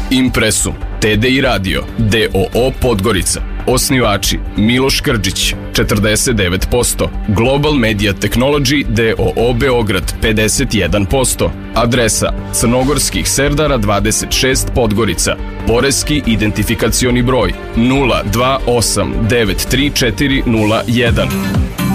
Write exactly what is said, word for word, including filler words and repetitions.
Impresum, T D I Radio, D O O Podgorica. Osnivači Miloš Krđić, četrdeset devet posto. Global Media Technology D O O Beograd, pedeset jedan posto. Adresa Crnogorskih Serdara dvadeset šest Podgorica. Poreski identifikacioni broj nula dva osam devet tri četiri nula jedan.